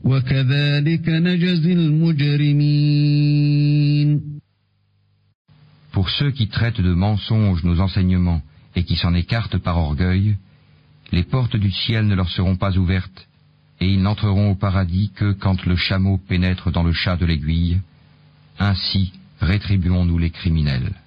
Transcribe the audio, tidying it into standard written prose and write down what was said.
وكذلك نجزي المجرمين. Pour ceux qui traitent de mensonges nos enseignements et qui s'en écartent par orgueil, les portes du ciel ne leur seront pas ouvertes, et ils n'entreront au paradis que quand le chameau pénètre dans le chat de l'aiguille. Ainsi rétribuons-nous les criminels.